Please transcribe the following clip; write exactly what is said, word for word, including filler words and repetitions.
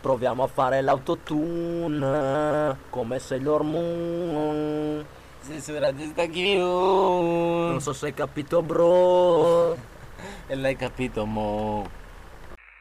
Proviamo a fare l'autotune come Sailor Moon. Censura sta Non chiù. so se hai capito, bro. E l'hai capito, mo.